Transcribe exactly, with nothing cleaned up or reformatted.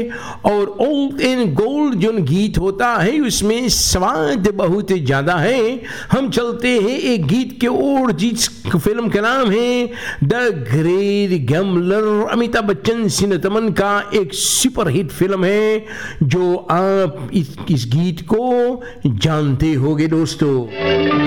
और old in gold जो गीत होता है उसमें स्वाद बहुत ज़्यादा है। हम चलते हैं एक गीत के ओर जिस फिल्म का नाम है the great gambler. Amitabh Bachchan सिने तमन का एक सुपर हिट फिल्म है जो आप इस, इस गीत को जानते होंगे दोस्तों।